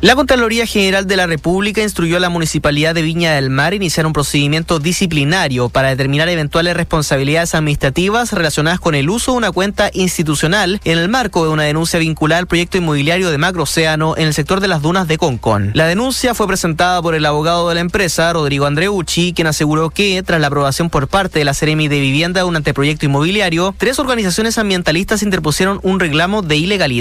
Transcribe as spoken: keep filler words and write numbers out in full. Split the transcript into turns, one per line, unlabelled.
La Contraloría General de la República instruyó a la Municipalidad de Viña del Mar a iniciar un procedimiento disciplinario para determinar eventuales responsabilidades administrativas relacionadas con el uso de una cuenta institucional en el marco de una denuncia vinculada al proyecto inmobiliario de Macroocéano en el sector de las dunas de Concón. La denuncia fue presentada por el abogado de la empresa, Rodrigo Andreucci, quien aseguró que, tras la aprobación por parte de la Seremi de Vivienda de un anteproyecto inmobiliario, tres organizaciones ambientalistas interpusieron un reclamo de ilegalidad.